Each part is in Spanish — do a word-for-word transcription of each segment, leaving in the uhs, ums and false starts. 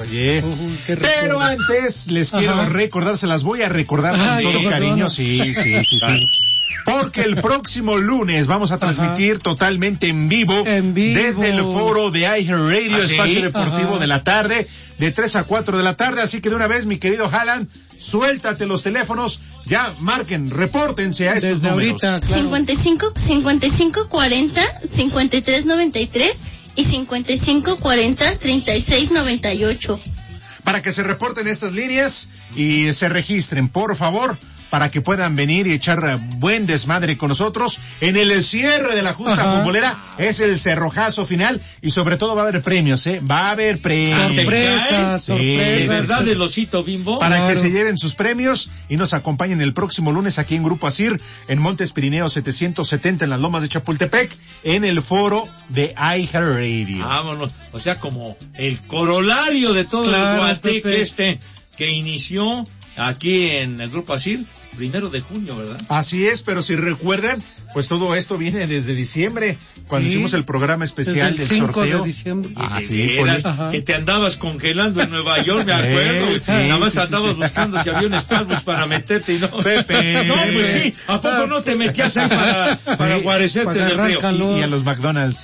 Oye, uh, pero antes les quiero Ajá. recordar, se las voy a recordar con Ay, todo cariño, no. sí, sí, sí, sí. Porque el próximo lunes vamos a transmitir Ajá. totalmente en vivo, en vivo desde el foro de iHeartRadio, ¿Ah, sí? Espacio Deportivo Ajá. de la tarde, de tres a cuatro de la tarde, así que de una vez, mi querido Alan, suéltate los teléfonos, ya marquen, repórtense a estos desde números. Ahorita, claro. cincuenta y cinco, cincuenta y cinco, cuarenta, cincuenta y tres noventa y tres y cincuenta y cinco, cuarenta, treinta y seis noventa y ocho. Para que se reporten estas líneas y se registren, por favor, para que puedan venir y echar buen desmadre con nosotros en el cierre de la justa Ajá. futbolera. Es el cerrojazo final y sobre todo va a haber premios, ¿eh? Va a haber premios. Sorpresa, sí, sorpresa. ¿Verdad del osito Bimbo? Para claro. que se lleven sus premios y nos acompañen el próximo lunes aquí en Grupo Asir, en Montes Pirineos setecientos setenta en las Lomas de Chapultepec, en el foro de iHeartRadio. Vámonos, o sea, como el corolario de todo claro, el guateque este que inició aquí en el Grupo Asir, primero de junio, ¿verdad? Así es, pero si recuerdan, pues todo esto viene desde diciembre, cuando sí, hicimos el programa especial del sorteo. De diciembre. Ah, de sí, veras, que te andabas congelando en Nueva York, me acuerdo. Sí, Nada más sí, andabas sí, buscando sí. si había un Starbucks para meterte y no. Pepe. No, pues sí, ¿a poco no te metías ahí para, para sí, guarecerte en el río? Y, y a los McDonald's.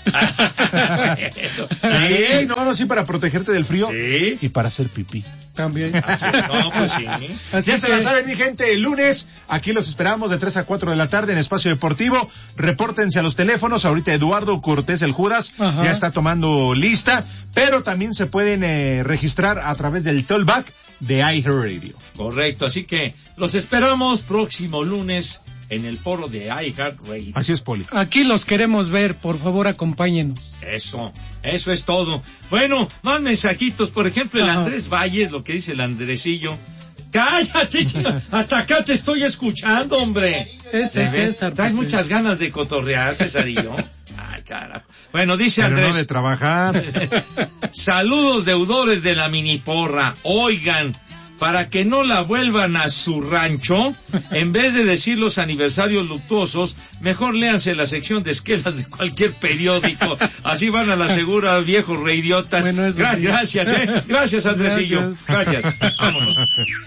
Sí, no, no, sí, para protegerte del frío. Sí. Y para hacer pipí. También. No, pues sí. Así ya se la saben, mi gente, el lunes, aquí los esperamos de tres a cuatro de la tarde en Espacio Deportivo. Repórtense a los teléfonos. Ahorita Eduardo Cortés, el Judas, Ajá. ya está tomando lista, pero también se pueden eh, registrar a través del tollback de iHeartRadio. Correcto, así que los esperamos próximo lunes en el foro de iHeartRadio. Así es, Poli. Aquí los queremos ver, por favor, acompáñenos. Eso, eso es todo. Bueno, más mensajitos, por ejemplo, el Ajá. Andrés Valles, lo que dice el Andresillo. ¡Cállate, chico! Hasta acá te estoy escuchando, hombre. Ese es César. ¿Traes muchas ganas de cotorrear, Cesarillo? Ay, carajo. Bueno, dice Pero Andrés. no de trabajar. Saludos, deudores de la mini porra. Oigan, para que no la vuelvan a su rancho, en vez de decir los aniversarios luctuosos, mejor léanse la sección de esquelas de cualquier periódico. Así van a la segura, viejos reidiotas. Bueno, Gra- gracias, eh. Gracias, Andresillo. Gracias. gracias. Vámonos.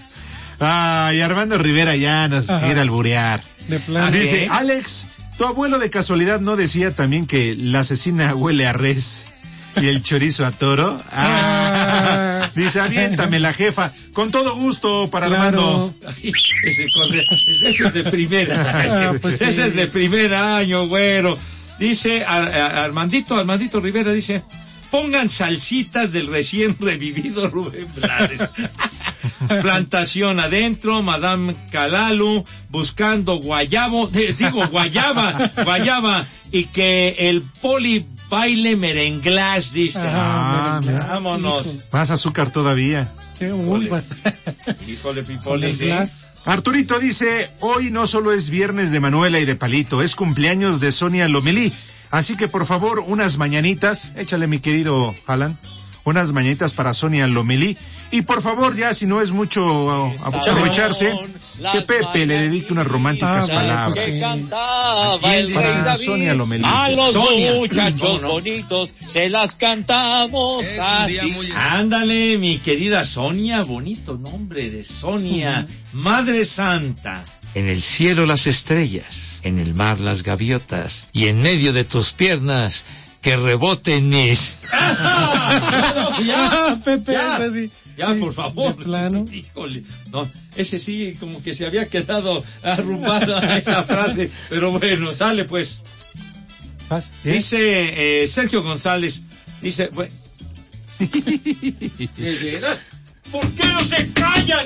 Ay, Armando Rivera ya nos Ajá. quiere alburear. De plan. Dice, Alex, tu abuelo de casualidad no decía también que la asesina huele a res y el chorizo a toro. Ah, dice, aviéntame la jefa, con todo gusto para claro. Armando. Ese, ese es de primera, ah, pues ese sí. es de primer año, güero. Dice a, a, Armandito, Armandito Rivera dice, pongan salsitas del recién revivido Rubén Blades. Plantación adentro, Madame Calalu, buscando guayabo, de, digo guayaba, guayaba, y que el Poli baile merenglás, dice. Ah, ah vámonos. Hijo. Más azúcar todavía. Sí, uy, pues. Híjole, Pipoli, ¿sí? Arturito dice, hoy no solo es viernes de Manuela y de Palito, es cumpleaños de Sonia Lomelí. Así que por favor, unas mañanitas, échale mi querido Alan, unas mañanitas para Sonia Lomelí. Y por favor, ya si no es mucho aprovecharse, que Pepe le dedique unas románticas ah, palabras. Que cantaba el para rey David, Sonia Lomelí. A los Sonia. muchachos no, no. bonitos se las cantamos así. Muy... Ándale, mi querida Sonia, bonito nombre de Sonia, uh-huh. Madre Santa. En el cielo las estrellas, en el mar las gaviotas, y en medio de tus piernas que reboten mis... no, ya, Pepe, ya, ese sí. Ya, por favor. De plano. Híjole, no, ese sí como que se había quedado arrumbada esa frase, pero bueno, sale pues. ¿Sí? Dice eh, Sergio González, dice, bueno, ¿por qué no se callan?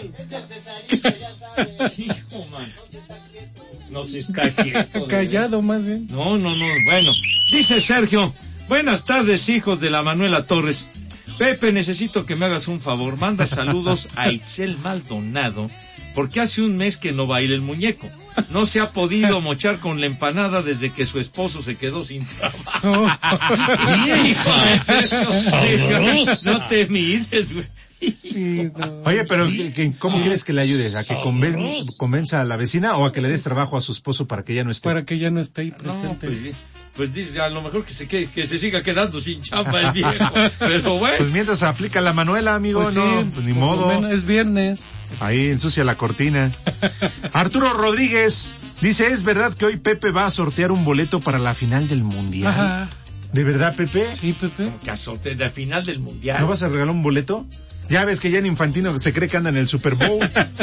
Hijo, man. No se está quieto. Callado, más bien. No, no, no, bueno. Dice Sergio, buenas tardes, hijos de la Manuela Torres. Pepe, necesito que me hagas un favor. Manda saludos a Itzel Maldonado, porque hace un mes que no baila el muñeco. No se ha podido mochar con la empanada desde que su esposo se quedó sin trabajo. Oh. Hijo, no te mires, güey. Sí, no. Oye, pero ¿qué- qué- ¿cómo quieres que le ayudes? ¿A que conven- convenza a la vecina o a que le des trabajo a su esposo para que ya no esté? Para que ya no esté ahí No, presente. pues, pues dice, a lo mejor que se, que, que se siga quedando sin chamba el viejo. Pero bueno. Pues mientras aplica la Manuela, amigo, Pues sí, no, pues ni por lo modo. menos es viernes. Ahí ensucia la cortina. Arturo Rodríguez dice, ¿es verdad que hoy Pepe va a sortear un boleto para la final del Mundial? Ajá. ¿De verdad, Pepe? Sí, Pepe. Casote de final del mundial. ¿No vas a regalar un boleto? Ya ves que ya en Infantino se cree que anda en el Super Bowl.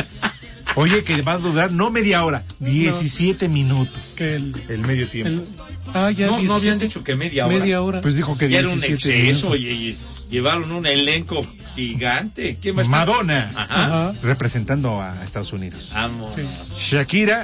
Oye, que va a durar no media hora, diecisiete minutos. Que el, El medio tiempo. el- ah, ya No, no diecisiete, habían dicho que media hora. Media hora. Pues dijo que Ya era un diecisiete exceso minutos. y, y llevaron un elenco gigante. ¿Quién va a estar? Madonna, Ajá. Ajá. representando a Estados Unidos. Vamos. Sí. Shakira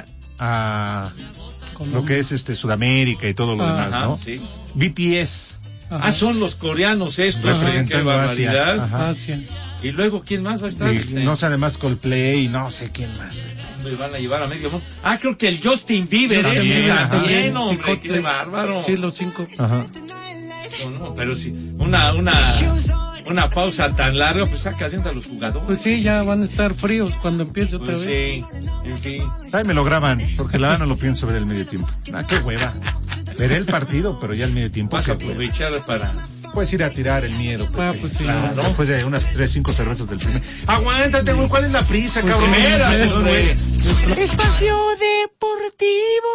a Con lo que es este Sudamérica y todo lo Ah, demás, Ajá, ¿no? sí. B T S Ajá. Ah, son los coreanos estos. ¿eh? Qué representando a Asia. barbaridad. Ajá. Asia. Y luego, ¿quién más va a estar? Y Este, no sé, además Coldplay y no sé quién más. me van a llevar a medio mundo. Ah, creo que el Justin Bieber Justin ese Bieber, ajá. también, Sí, hombre, Coldplay. qué bárbaro. Sí, los cinco. Ajá. No, no, pero sí, una, una, una pausa tan larga, pues saca haciendo a los jugadores. Pues sí, ya van a estar fríos cuando empiece otra Pues vez. sí, en fin. Ahí me lo graban, porque la verdad no lo pienso ver el medio tiempo. Ah, qué hueva. Veré el partido, pero ya el medio tiempo. Vas a qué hueva. aprovechar para... Puedes ir a tirar el miedo. Pepe. Ah, pues sí. Claro. Después de unas tres, cinco cervezas del primer. Aguántate, güey, ¿cuál es la prisa, Pues cabrón? sí, Espérate, sí, güey. Espacio Deportivo.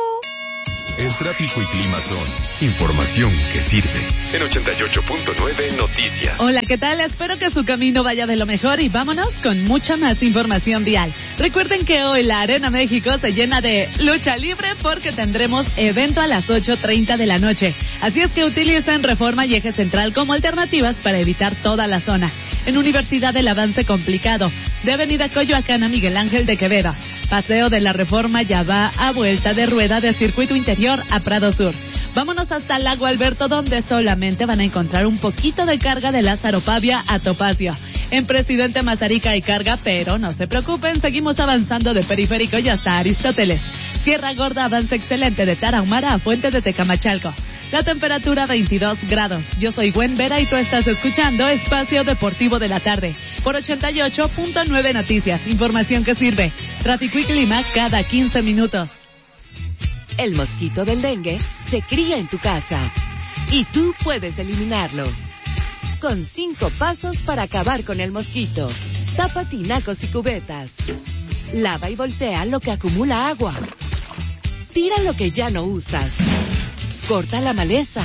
El tráfico y clima son información que sirve. En ochenta y ocho punto nueve Noticias. Hola, ¿qué tal? Espero que su camino vaya de lo mejor y vámonos con mucha más información vial. Recuerden que hoy la Arena México se llena de lucha libre porque tendremos evento a las ocho treinta de la noche. Así es que utilicen Reforma y Eje Central como alternativas para evitar toda la zona. En Universidad del Avance Complicado, de Avenida Coyoacán a Miguel Ángel de Quevedo. Paseo de la Reforma ya va a vuelta de rueda de Circuito Interior a Prado Sur. Vámonos hasta el Lago Alberto, donde solamente van a encontrar un poquito de carga de Lázaro Pavia a Topacio. En Presidente Mazarica hay carga, pero no se preocupen, seguimos avanzando de Periférico y hasta Aristóteles. Sierra Gorda avanza excelente de Tarahumara a Fuente de Tecamachalco. La temperatura veintidós grados. Yo soy Gwen Vera y tú estás escuchando Espacio Deportivo de la Tarde por ochenta y ocho punto nueve Noticias. Información que sirve. Tráfico y clima cada quince minutos. El mosquito del dengue se cría en tu casa y tú puedes eliminarlo. Con cinco pasos para acabar con el mosquito. Tapa tinacos y cubetas. Lava y voltea lo que acumula agua. Tira lo que ya no usas. Corta la maleza.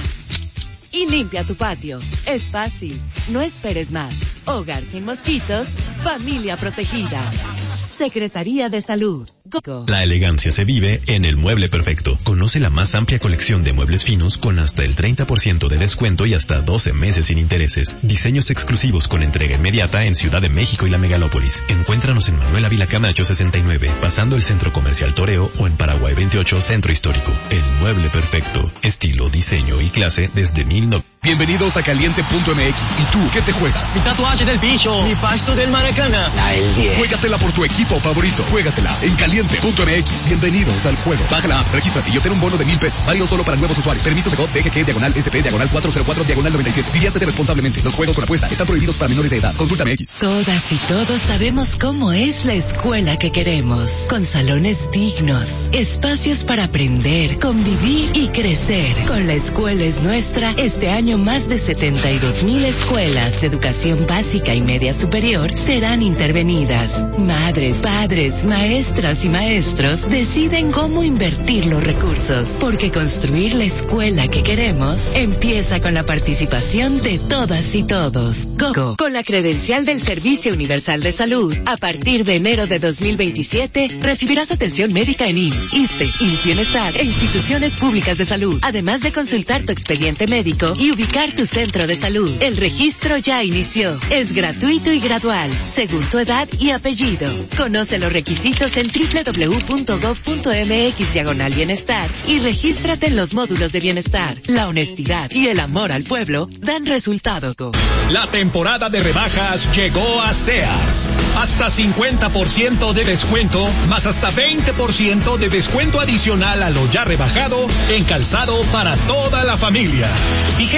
Y limpia tu patio. Es fácil. No esperes más. Hogar sin mosquitos. Familia protegida. Secretaría de Salud. Go. La elegancia se vive en El Mueble Perfecto. Conoce la más amplia colección de muebles finos con hasta el treinta por ciento de descuento y hasta doce meses sin intereses. Diseños exclusivos con entrega inmediata en Ciudad de México y la Megalópolis. Encuéntranos en Manuel Ávila Camacho sesenta y nueve, pasando el Centro Comercial Toreo, o en Paraguay veintiocho, Centro Histórico. El Mueble Perfecto. Estilo, diseño y clase desde mil novecientos. Bienvenidos a Caliente punto M X. ¿Y tú qué te juegas? Mi tatuaje del bicho, mi pasto del Maracana. La el diez. Juégatela por tu equipo favorito. Juégatela en Caliente punto M X. Bienvenidos al juego. Baja la app, regístrate y obtén un bono de mil pesos. Válido solo para nuevos usuarios. Permiso de C O D, D G G, diagonal S P, diagonal cuatro cero cuatro, diagonal noventa y siete. Diviértete responsablemente. Los juegos con apuesta están prohibidos para menores de edad. Consulta M X. Todas y todos sabemos cómo es la escuela que queremos. Con salones dignos, espacios para aprender, convivir y crecer. Con La Escuela es Nuestra, este año más de setenta y dos mil escuelas de educación básica y media superior serán intervenidas. Madres, padres, maestras y maestros deciden cómo invertir los recursos, porque construir la escuela que queremos empieza con la participación de todas y todos. Go. Con la credencial del Servicio Universal de Salud, a partir de enero de dos mil veintisiete, recibirás atención médica en I M S S, ISSSTE, I M S S Bienestar e instituciones públicas de salud, además de consultar tu expediente médico y ubicar tu centro de salud. El registro ya inició. Es gratuito y gradual, según tu edad y apellido. Conoce los requisitos en doble u doble u doble u punto gob punto eme equis diagonal bienestar y regístrate en los módulos de bienestar. La honestidad y el amor al pueblo dan resultado. Go. La temporada de rebajas llegó a Sears. Hasta cincuenta por ciento de descuento, más hasta veinte por ciento de descuento adicional a lo ya rebajado en calzado para toda la familia. Vigente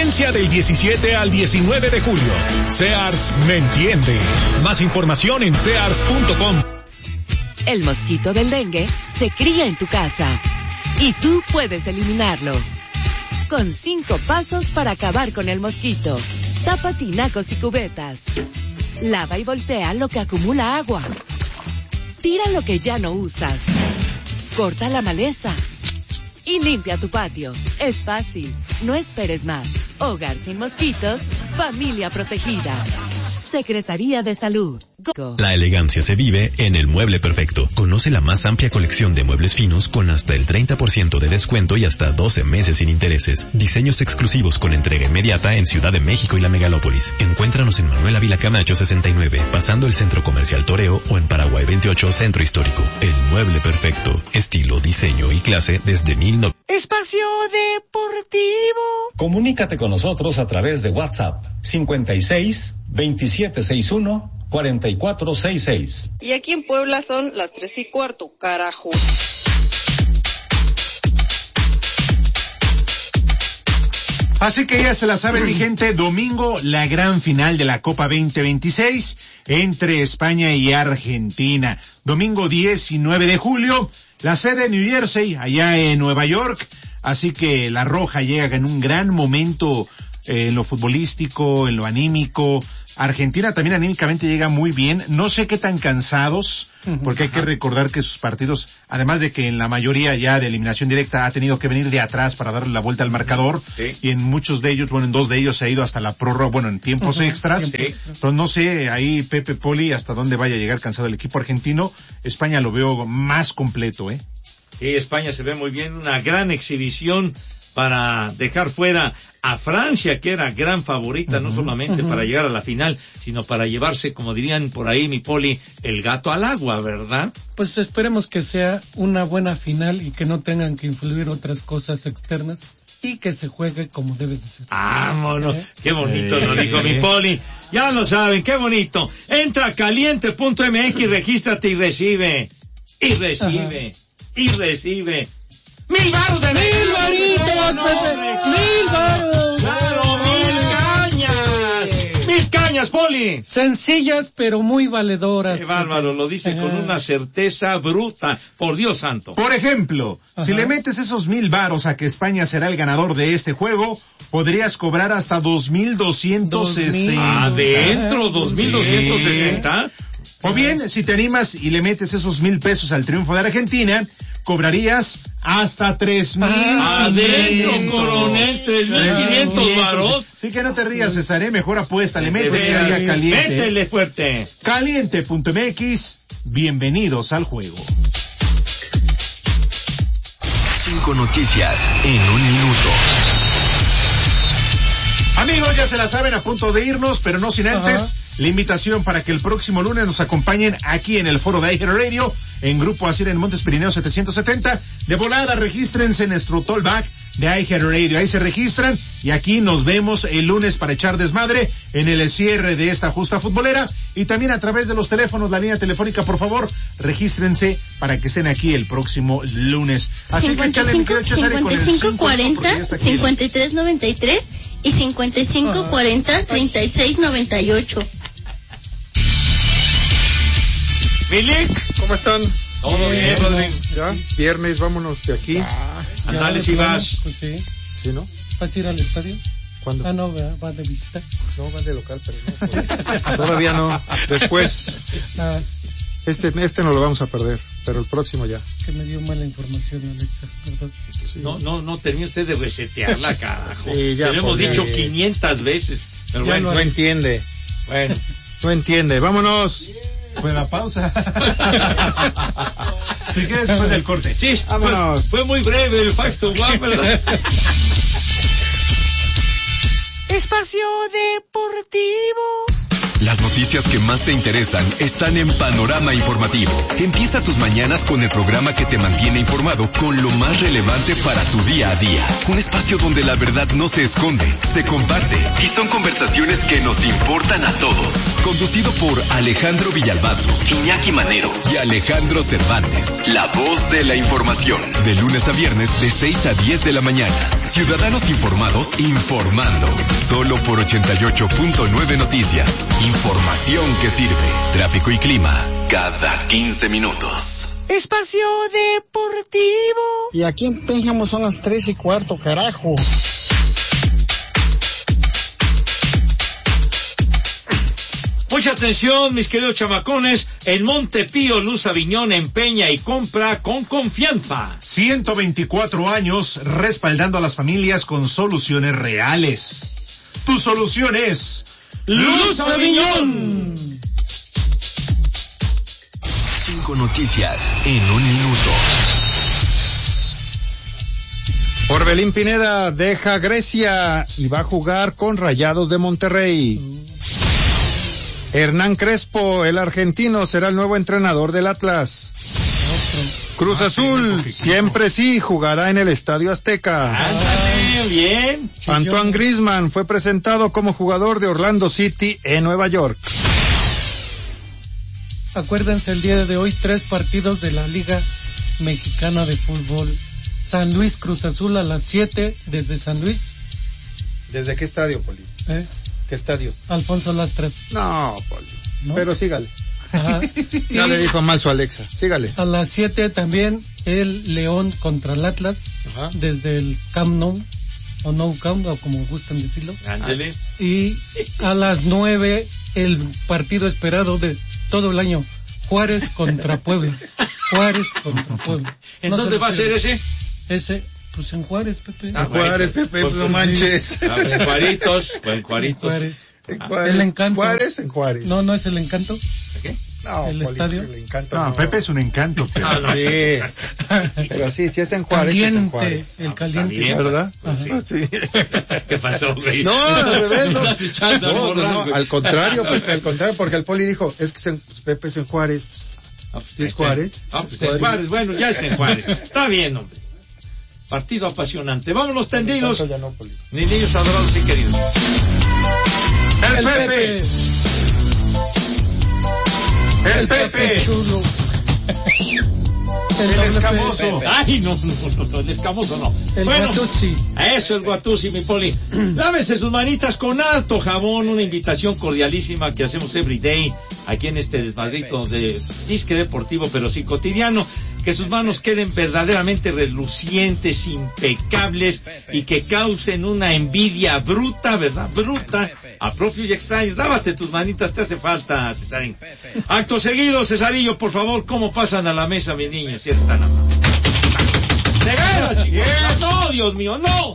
Vigencia del diecisiete al diecinueve de julio. Sears me entiende. Más información en sears punto com. El mosquito del dengue se cría en tu casa y tú puedes eliminarlo. Con cinco pasos para acabar con el mosquito. Tapa tinacos y cubetas. Lava y voltea lo que acumula agua. Tira lo que ya no usas. Corta la maleza. Y limpia tu patio. Es fácil. No esperes más. Hogar sin mosquitos. Familia protegida. Secretaría de Salud. Go. La elegancia se vive en El Mueble Perfecto. Conoce la más amplia colección de muebles finos con hasta el treinta por ciento de descuento y hasta doce meses sin intereses. Diseños exclusivos con entrega inmediata en Ciudad de México y la Megalópolis. Encuéntranos en Manuel Ávila Camacho sesenta y nueve, pasando el Centro Comercial Toreo, o en Paraguay veintiocho, Centro Histórico. El Mueble Perfecto. Estilo, diseño y clase desde mil novecientos. Espacio Deportivo. Comunícate con nosotros a través de WhatsApp cincuenta y seis, veintisiete sesenta y uno, cuarenta y cuatro sesenta y seis. Y aquí en Puebla son las tres y cuarto, carajo. Así que ya se la saben, mi gente, domingo la gran final de la Copa veinte veintiséis entre España y Argentina. Domingo diecinueve de julio, la sede New Jersey, allá en Nueva York. Así que la Roja llega en un gran momento eh, en lo futbolístico, en lo anímico. Argentina también anímicamente llega muy bien. No sé qué tan cansados, porque hay que recordar que sus partidos, además de que en la mayoría ya de eliminación directa ha tenido que venir de atrás para darle la vuelta al marcador, sí. Y en muchos de ellos, bueno, en dos de ellos se ha ido hasta la prórroga, bueno, en tiempos uh-huh. extras. Sí. Entonces no sé, ahí Pepe Poli, hasta dónde vaya a llegar cansado el equipo argentino. España lo veo más completo, ¿eh? Sí, España se ve muy bien, una gran exhibición para dejar fuera a Francia, que era gran favorita, uh-huh, no solamente uh-huh. para llegar a la final, sino para llevarse, como dirían por ahí, mi Poli, el gato al agua, ¿verdad? Pues esperemos que sea una buena final y que no tengan que influir otras cosas externas y que se juegue como debe de ser. ¡Vámonos! ¿Eh? ¡Qué bonito eh, lo dijo eh. mi Poli! Ya lo saben, qué bonito. Entra a caliente punto eme equis, regístrate y recibe. Y recibe. Ajá. Y recibe. ¡Mil baros de mil varitos! no, ¡Mil baros! ¡Claro, mil cañas! ¡Mil cañas, Poli! Sencillas, pero muy valedoras. ¡Qué bárbaro! Lo dice con una certeza bruta. Por Dios santo. Por ejemplo, Ajá. si le metes esos mil varos a que España será el ganador de este juego, podrías cobrar hasta dos mil doscientos sesenta. ¿Adentro? ¿dos mil doscientos sesenta? O bien, si te animas y le metes esos mil pesos al triunfo de Argentina, cobrarías hasta tres mil. Ah, adentro, coronel, tres mil quinientos varos. Sí, que no te rías, César, ¿eh? Mejor apuesta, le metes ahí a caliente. Métele fuerte. caliente punto eme equis, bienvenidos al juego. Cinco noticias en un minuto. Amigos, ya se la saben, a punto de irnos, pero no sin antes Ajá. la invitación para que el próximo lunes nos acompañen aquí en el foro de iHeartRadio, en Grupo Asir en Montes Pirineos setecientos setenta. De volada, regístrense en nuestro tollback de iHeartRadio. Ahí se registran y aquí nos vemos el lunes para echar desmadre en el cierre de esta justa futbolera. Y también a través de los teléfonos, la línea telefónica, por favor, regístrense para que estén aquí el próximo lunes. Así cincuenta y cinco, que échale, cincuenta y cinco cuarenta, cincuenta y tres noventa y tres y cincuenta y cinco cuarenta, treinta y seis noventa y ocho. Milik, ¿cómo están? Todo bien, Rodrigo. Ya, viernes, vámonos de aquí. Ah, andale si vas. Pues sí. ¿Sí, no? ¿Vas a ir al estadio? ¿Cuándo? Ah, no, va de visita. No, va de local, pero no. Todavía no. Después. Ah. Este, este no lo vamos a perder, pero el próximo ya. Que me dio mala información, Alexa, perdón. Sí. No, no, no tenía usted de resetearla, carajo. Sí, ya. Te lo hemos dicho quinientas veces. Pero ya bueno. No entiende. Bueno. No entiende. Vámonos. Pues la pausa. Si quieres, después del corte. Sí, fue, fue muy breve el five to one, ¿verdad? Espacio Deportivo. Las noticias que más te interesan están en Panorama Informativo. Empieza tus mañanas con el programa que te mantiene informado con lo más relevante para tu día a día. Un espacio donde la verdad no se esconde, se comparte y son conversaciones que nos importan a todos. Conducido por Alejandro Villalbazo, Iñaki Manero y Alejandro Cervantes. La voz de la información. De lunes a viernes de seis a diez de la mañana. Ciudadanos informados informando. Solo por ochenta y ocho punto nueve Noticias. Información que sirve. Tráfico y clima cada quince minutos. Espacio Deportivo. Y aquí en Pénjamo son las tres y cuarto, carajo. Mucha atención, mis queridos chamacones. En Montepío, Luz Aviñón empeña y compra con confianza. ciento veinticuatro años respaldando a las familias con soluciones reales. Tu solución es Luz Aviñón. Cinco noticias en un minuto. Orbelín Pineda deja Grecia y va a jugar con Rayados de Monterrey. Hernán Crespo, el argentino, será el nuevo entrenador del Atlas. Cruz Azul, siempre sí, jugará en el Estadio Azteca. Ándale, bien. Antoine Griezmann fue presentado como jugador de Orlando City en Nueva York. Acuérdense el día de hoy, tres partidos de la Liga Mexicana de Fútbol. San Luis Cruz Azul a las siete desde San Luis. ¿Desde qué estadio, Poli? ¿Eh? ¿Qué estadio? Alfonso Lastras. No, Poli. ¿No? Pero sígale. Ajá. Ya le dijo mal su Alexa. Sígale. A las siete también el León contra el Atlas. Ajá. Desde el Camp Nou o No Camp, o como gustan decirlo. Ándele. Y a las nueve el partido esperado de todo el año, Juárez contra Puebla. Juárez contra Puebla. ¿En no dónde va a ser ese? Ese, pues en Juárez, Pepe. Ah, Juárez, Pepe, pues, no manches. Ah, en Juaritos, o en Juaritos. Juárez. En Juárez. El Encanto. Juárez en Juárez. No, no es el Encanto. ¿Qué? No, el Poli, estadio. El encanto, no, no, Pepe es un encanto. Pero... No, no. Sí. Pero sí, si es en Juárez, caliente, es en Juárez. El caliente. Bien, ¿verdad? Sí. Sí. ¿Qué pasó, güey? No, al revés. No. Estás echando No, morra, no, güey. al contrario, Pepe, al contrario, porque el Poli dijo, es que es en, Pepe es en Juárez. Ah, pues, ¿Sí es Juárez? Ah, pues es Juárez. Bueno, ya es en Juárez. Está bien, hombre. Partido apasionante. Vámonos tendidos. Ya no, Poli. Mis niños adorados y queridos. El, el Pepe. El Pepe. Chulo. El, el escamoso. Ay, no, no, no, no, el escamoso no. El bueno, Guatusi. Eso, el Guatusi, mi Poli. Lávese sus manitas con alto jabón. Una invitación cordialísima que hacemos every day aquí en este desmadrito de disque deportivo, pero sí cotidiano. Que sus manos queden verdaderamente relucientes, impecables y que causen una envidia bruta, ¿verdad? Bruta a propios y extraños. Lávate tus manitas, te hace falta, Cesarín. Acto seguido, Cesarillo, por favor, ¿cómo pasan a la mesa, mis niños? Si eres tan amable. ¡De veras, chicos! ¡No, Dios mío! ¡No!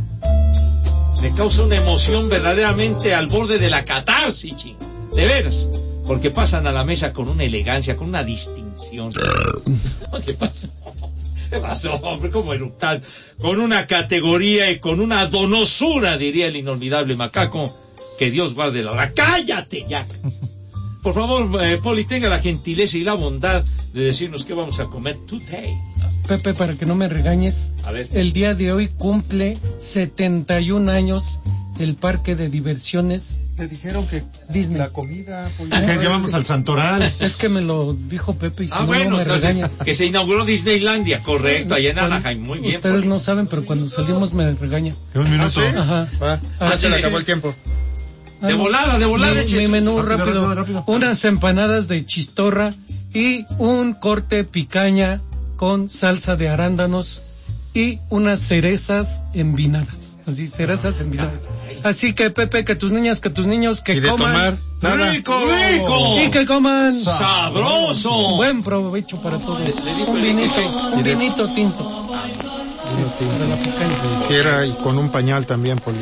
¡No! Me causa una emoción verdaderamente al borde de la catarsis, ching. De veras. Porque pasan a la mesa con una elegancia, con una distinción. ¿Qué pasó? ¿Qué pasó, hombre? ¿Cómo eructar? Con una categoría y con una donosura, diría el inolvidable Macaco. Que Dios guarde la hora. ¡Cállate ya! Por favor, eh, Poli, tenga la gentileza y la bondad de decirnos qué vamos a comer today. Pepe, para que no me regañes, a ver. El día de hoy cumple setenta y un años el parque de diversiones. Le dijeron que Disney. La comida. Pues, ¿A qué llevamos al Santoral? Es que me lo dijo Pepe y si ah, no, bueno, no me entonces, regaña. Que se inauguró Disneylandia, correcto, allá en Anaheim, muy bien. Ustedes Poli. no saben, pero cuando salimos me regaña. Un minuto. ¿Ah, sí? Ajá. Va. Ah, ah, se le acabó el tiempo. Ah, de no. volada, de volada. Mi, mi menú rápido, rápido, rápido. Unas empanadas de chistorra y un corte picaña con salsa de arándanos y unas cerezas envinadas. Así, cerezas envinadas. Así que, Pepe, que tus niñas, que tus niños, que ¿Y de coman. tomar? Nada. ¡Rico! ¡Rico! Y que coman. ¡Sabroso! Buen provecho para todos. Le, le digo un el vinito, que... un vinito tinto. Sí, para la picaña. Quiera y con un pañal también, Poli.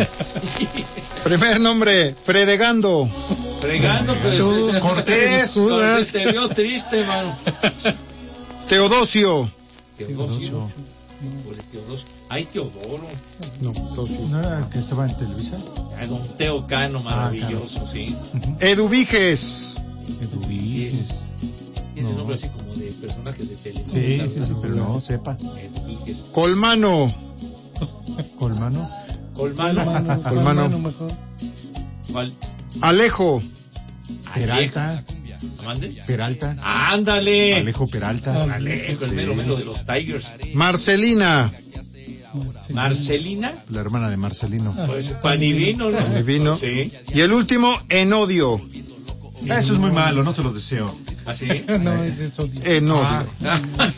Primer nombre, Fredegando. Fregando, pues. Tú, Cortés. Cortés te vio triste, mano. Teodosio. Teodosio. O de Teodosio. Ay, Teodoro. No, Teodosio. ¿No era el que estaba en Televisa? Ah, don Teo Cano, maravilloso, ah, sí. Uh-huh. Eduviges. Eduviges. Tiene no. nombre así como de personajes de tele. Sí, sí, sí, pero no, sepa. Eduviges. Colmano. Colmano. Colmano. Colmano. Colmano mejor. ¿Cuál? Alejo. Peralta. ¿Amande? Peralta. ¡Ándale! Alejo Peralta. Alejo, el mero mero de los Tigers. Marcelina. ¿Marcelina? La hermana de Marcelino. Pues pan y vino, ¿no? Pan y vino. Sí. Y el último, Enodio. Ah, eso es muy malo, no se los deseo. ¿Ah, sí? No, es eso. Enodio. Ah.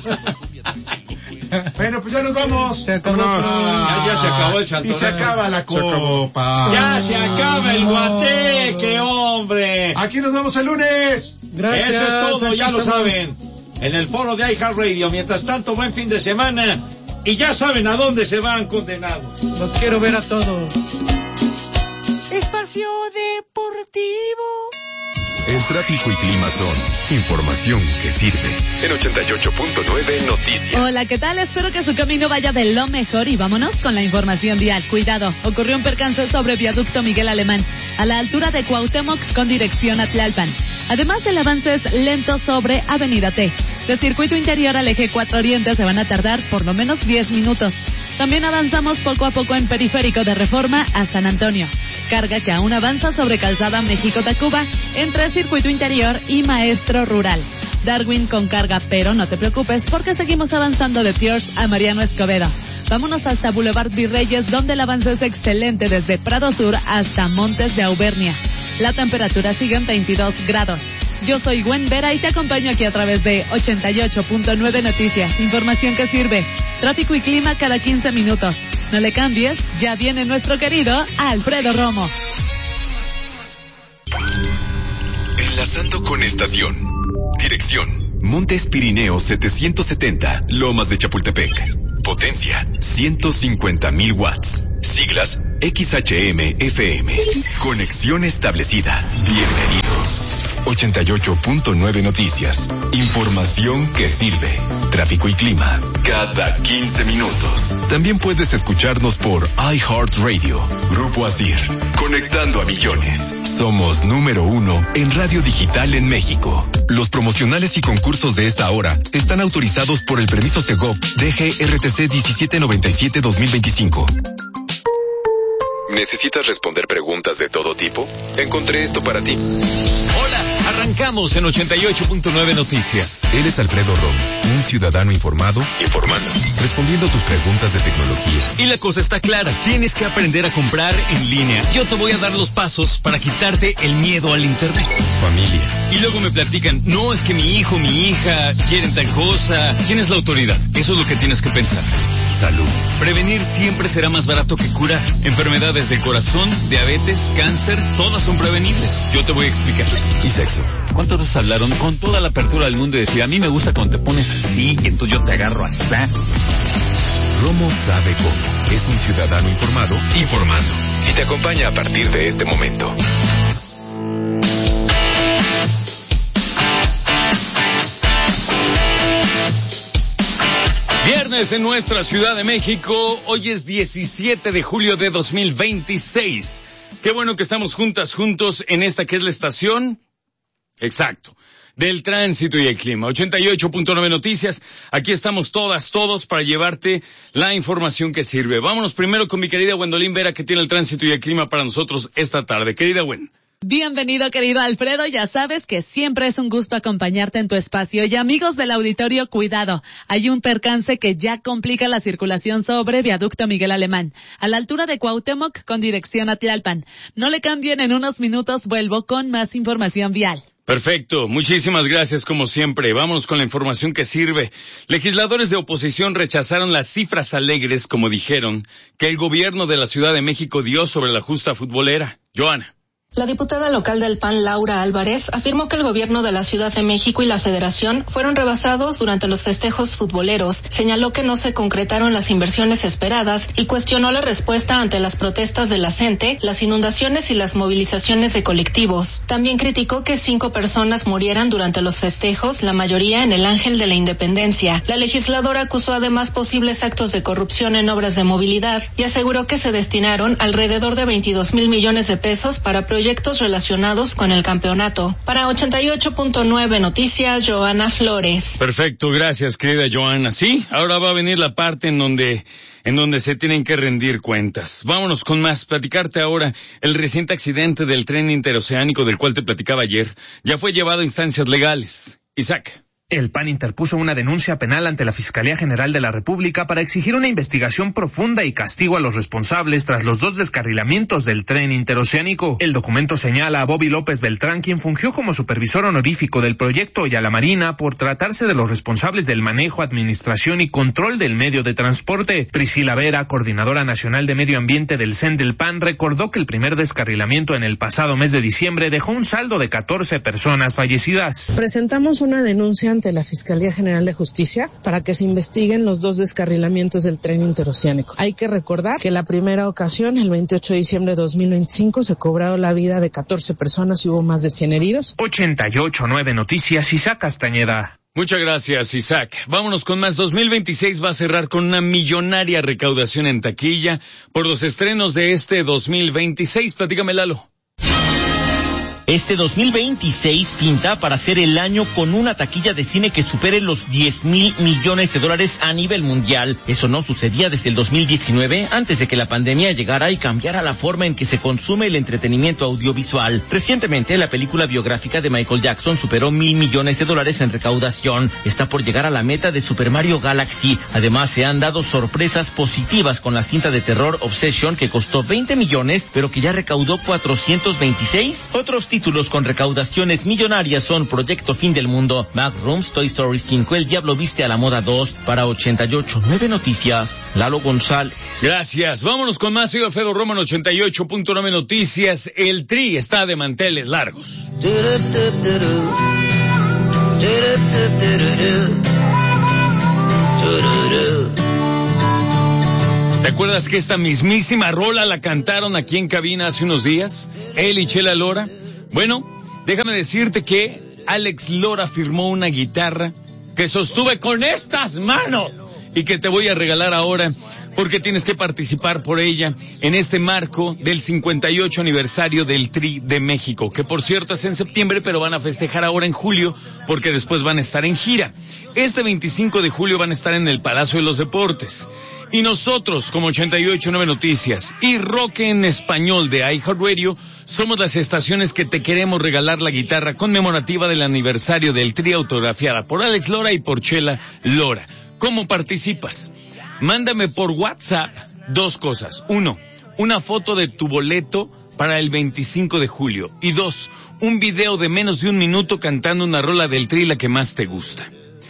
Bueno, pues ya nos vamos. Se acabó. Ya, ya se acabó el Santoral. Y se acaba la copa. Ya se acaba el guateque, hombre. Aquí nos vemos el lunes. Gracias. Eso es todo, Aquí ya lo estamos. saben. En el foro de iHeartRadio. Mientras tanto, buen fin de semana. Y ya saben a dónde se van, condenados. Los quiero ver a todos. Espacio Deportivo. El tráfico y clima son información que sirve. En ochenta y ocho punto nueve Noticias. Hola, ¿qué tal? Espero que su camino vaya de lo mejor y vámonos con la información vial. Cuidado, ocurrió un percance sobre viaducto Miguel Alemán, a la altura de Cuauhtémoc con dirección a Tlalpan. Además, el avance es lento sobre Avenida T. De circuito interior al eje cuatro Oriente se van a tardar por lo menos diez minutos. También avanzamos poco a poco en periférico de Reforma a San Antonio. Carga que aún avanza sobre Calzada México-Tacuba entre circuito interior y Maestro Rural. Darwin con carga, pero no te preocupes porque seguimos avanzando de Tiers a Mariano Escobedo. Vámonos hasta Boulevard Virreyes, donde el avance es excelente desde Prado Sur hasta Montes de Auvernia. La temperatura sigue en veintidós grados. Yo soy Gwen Vera y te acompaño aquí a través de ochenta y ocho punto nueve Noticias. Información que sirve. Tráfico y clima cada quince minutos. No le cambies, ya viene nuestro querido Alfredo Romo. Enlazando con estación. Dirección: Montes Pirineos setecientos setenta, Lomas de Chapultepec. Potencia: ciento cincuenta mil watts. Siglas: X H M F M. Conexión establecida. Bienvenido. ochenta y ocho punto nueve Noticias. Información que sirve. Tráfico y clima cada quince minutos. También puedes escucharnos por iHeartRadio. Grupo Asir. Conectando a millones. Somos número uno en radio digital en México. Los promocionales y concursos de esta hora están autorizados por el permiso Segov D G R T C diecisiete noventa y siete dos mil veinticinco. ¿Necesitas responder preguntas de todo tipo? Encontré esto para ti. Hola, arrancamos en ochenta y ocho punto nueve Noticias. Él es Alfredo Romo, un ciudadano informado, informando, respondiendo a tus preguntas de tecnología. Y la cosa está clara, tienes que aprender a comprar en línea. Yo te voy a dar los pasos para quitarte el miedo al internet. Familia. Y luego me platican, no, es que mi hijo, mi hija quieren tal cosa. ¿Quién es la autoridad? Eso es lo que tienes que pensar. Salud. Prevenir siempre será más barato que curar. Enfermedades del corazón, diabetes, cáncer, todas son prevenibles. Yo te voy a explicar. Y sexo. ¿Cuántas veces hablaron con toda la apertura del mundo y decir, a mí me gusta cuando te pones así, y entonces yo te agarro así? Romo sabe cómo. Es un ciudadano informado, informando. Y te acompaña a partir de este momento. Viernes en nuestra Ciudad de México, hoy es diecisiete de julio de dos mil veintiséis. Qué bueno que estamos juntas, juntos en esta que es la estación, exacto, del tránsito y el clima. ochenta y ocho punto nueve Noticias, aquí estamos todas, todos para llevarte la información que sirve. Vámonos primero con mi querida Gwendolyn Vera, que tiene el tránsito y el clima para nosotros esta tarde. Querida Gwen. Bienvenido, querido Alfredo. Ya sabes que siempre es un gusto acompañarte en tu espacio. Y amigos del auditorio, cuidado. Hay un percance que ya complica la circulación sobre Viaducto Miguel Alemán, a la altura de Cuauhtémoc con dirección a Tlalpan. No le cambien, en unos minutos vuelvo con más información vial. Perfecto, muchísimas gracias como siempre. Vámonos con la información que sirve. Legisladores de oposición rechazaron las cifras alegres, como dijeron, que el gobierno de la Ciudad de México dio sobre la justa futbolera. Joana. La diputada local del P A N, Laura Álvarez, afirmó que el gobierno de la Ciudad de México y la Federación fueron rebasados durante los festejos futboleros. Señaló que no se concretaron las inversiones esperadas y cuestionó la respuesta ante las protestas de la gente, las inundaciones y las movilizaciones de colectivos. También criticó que cinco personas murieran durante los festejos, la mayoría en el Ángel de la Independencia. La legisladora acusó además posibles actos de corrupción en obras de movilidad y aseguró que se destinaron alrededor de veintidós mil millones de pesos para proyectos proyectos relacionados con el campeonato. Para ochenta y ocho punto nueve Noticias, Joana Flores. Perfecto, gracias, querida Joana. Sí, ahora va a venir la parte en donde en donde se tienen que rendir cuentas. Vámonos con más. Platicarte ahora el reciente accidente del tren interoceánico del cual te platicaba ayer. Ya fue llevado a instancias legales. Isaac. El P A N interpuso una denuncia penal ante la Fiscalía General de la República para exigir una investigación profunda y castigo a los responsables tras los dos descarrilamientos del tren interoceánico. El documento señala a Bobby López Beltrán, quien fungió como supervisor honorífico del proyecto, y a la Marina por tratarse de los responsables del manejo, administración y control del medio de transporte. Priscila Vera, coordinadora nacional de medio ambiente del C E N del P A N, recordó que el primer descarrilamiento en el pasado mes de diciembre dejó un saldo de catorce personas fallecidas. Presentamos una denuncia ante la Fiscalía General de Justicia para que se investiguen los dos descarrilamientos del tren interoceánico. Hay que recordar que la primera ocasión, el veintiocho de diciembre de dos mil veinticinco, se cobraron la vida de catorce personas y hubo más de cien heridos. ochenta y ocho punto nueve Noticias, Isaac Castañeda. Muchas gracias, Isaac. Vámonos con más. dos mil veintiséis va a cerrar con una millonaria recaudación en taquilla por los estrenos de este dos mil veintiséis. Platícame, Lalo. Este dos mil veintiséis pinta para ser el año con una taquilla de cine que supere los diez mil millones de dólares a nivel mundial. Eso no sucedía desde el dos mil diecinueve, antes de que la pandemia llegara y cambiara la forma en que se consume el entretenimiento audiovisual. Recientemente, la película biográfica de Michael Jackson superó mil millones de dólares en recaudación. Está por llegar a la meta de Super Mario Galaxy. Además, se han dado sorpresas positivas con la cinta de terror Obsession, que costó veinte millones, pero que ya recaudó cuatrocientos veintiséis. Otros títulos con recaudaciones millonarias son Proyecto Fin del Mundo, Backrooms, Toy Story cinco, El Diablo Viste a la Moda dos. Para ochenta y ocho punto nueve Noticias, Lalo González. Gracias. Vámonos con más. Soy Alfredo Roman, ochenta y ocho punto nueve Noticias. El Tri está de manteles largos. ¿Te acuerdas que esta mismísima rola la cantaron aquí en cabina hace unos días? Él y Chela Lora. Bueno, déjame decirte que Alex Lora firmó una guitarra que sostuve con estas manos y que te voy a regalar ahora porque tienes que participar por ella en este marco del cincuenta y ocho aniversario del Tri de México, que por cierto es en septiembre, pero van a festejar ahora en julio porque después van a estar en gira. Este veinticinco de julio van a estar en el Palacio de los Deportes. Y nosotros, como ochenta y ocho punto nueve Noticias y Rock en Español de iHeartRadio, somos las estaciones que te queremos regalar la guitarra conmemorativa del aniversario del Tri, autografiada por Alex Lora y por Chela Lora. ¿Cómo participas? Mándame por WhatsApp dos cosas. Uno, una foto de tu boleto para el veinticinco de julio. Y dos, un video de menos de un minuto cantando una rola del Tri, la que más te gusta.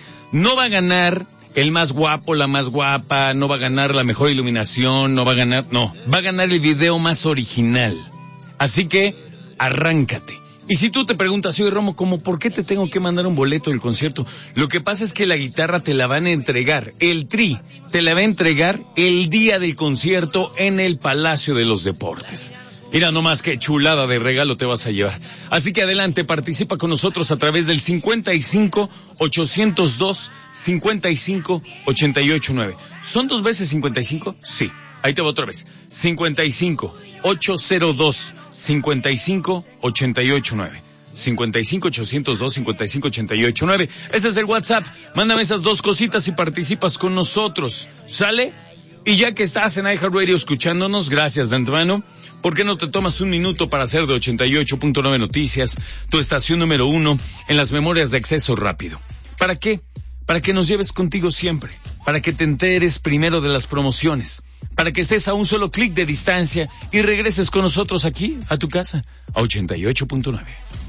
No va a ganar el más guapo, la más guapa, no va a ganar la mejor iluminación, no va a ganar, no, va a ganar el video más original. Así que, arráncate. Y si tú te preguntas, oye Romo, ¿cómo por qué te tengo que mandar un boleto del concierto? Lo que pasa es que la guitarra te la van a entregar, el Tri te la va a entregar el día del concierto en el Palacio de los Deportes. Mira nomás qué chulada de regalo te vas a llevar. Así que adelante, participa con nosotros a través del cincuenta y cinco, ochocientos dos, cincuenta y cinco, ochenta y ocho nueve. ¿Son dos veces cincuenta y cinco? Sí. Ahí te va otra vez. cincuenta y cinco, ochocientos dos, cincuenta y cinco, ochenta y ocho nueve. cincuenta y cinco, ochocientos dos, cincuenta y cinco, ochenta y ocho nueve. Ese es el WhatsApp. Mándame esas dos cositas y participas con nosotros. ¿Sale? Y ya que estás en iHeartRadio escuchándonos, gracias de antemano. ¿Por qué no te tomas un minuto para hacer de ochenta y ocho punto nueve Noticias tu estación número uno en las memorias de acceso rápido? ¿Para qué? Para que nos lleves contigo siempre, para que te enteres primero de las promociones, para que estés a un solo clic de distancia y regreses con nosotros aquí, a tu casa, a ochenta y ocho punto nueve.